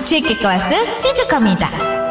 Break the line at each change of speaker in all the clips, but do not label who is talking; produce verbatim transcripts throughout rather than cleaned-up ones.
チェケクラスShizukamita.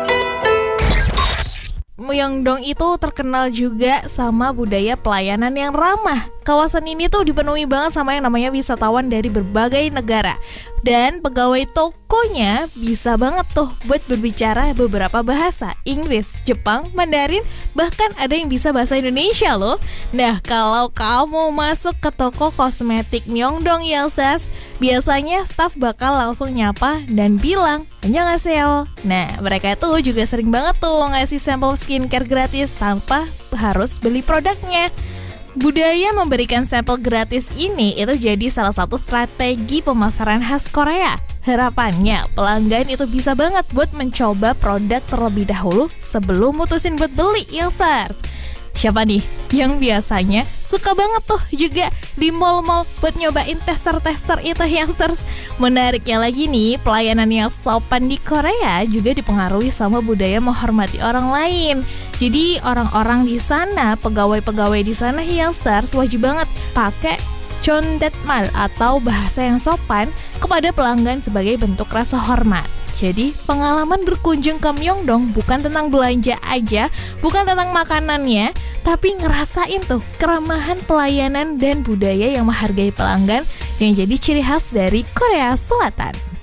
Myeongdong itu terkenal juga sama budaya pelayanan yang ramah. Kawasan ini tuh dipenuhi banget sama yang namanya wisatawan dari berbagai negara. Dan pegawai tokonya bisa banget tuh buat berbicara beberapa bahasa. Inggris, Jepang, Mandarin, bahkan ada yang bisa bahasa Indonesia loh. Nah, kalau kamu masuk ke toko kosmetik Myeongdong Youngsters, biasanya staf bakal langsung nyapa dan bilang annyeonghaseyo. Nah, mereka itu juga sering banget tuh ngasih sampel skincare gratis tanpa harus beli produknya. Budaya memberikan sampel gratis ini itu jadi salah satu strategi pemasaran khas Korea. Harapannya pelanggan itu bisa banget buat mencoba produk terlebih dahulu sebelum mutusin buat beli, Youngsters. Siapa nih yang biasanya suka banget tuh juga di mall-mall buat nyobain tester-tester itu, Youngsters? Menariknya lagi nih, pelayanan yang sopan di Korea juga dipengaruhi sama budaya menghormati orang lain. Jadi orang-orang di sana, pegawai-pegawai di sana, Youngsters, wajib banget pakai chondetmal atau bahasa yang sopan kepada pelanggan sebagai bentuk rasa hormat. Jadi pengalaman berkunjung ke Myeongdong bukan tentang belanja aja, bukan tentang makanannya, tapi ngerasain tuh keramahan pelayanan dan budaya yang menghargai pelanggan yang jadi ciri khas dari Korea Selatan.